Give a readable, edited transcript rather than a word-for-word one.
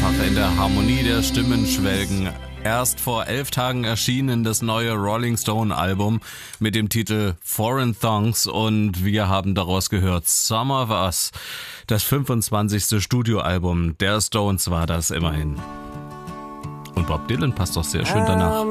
einfach in der Harmonie der Stimmen schwelgen. Erst vor 11 Tagen erschienen das neue Rolling Stone Album mit dem Titel Foreign Songs und wir haben daraus gehört Some of Us. Das 25. Studioalbum der Stones war das immerhin. Und Bob Dylan passt doch sehr schön danach.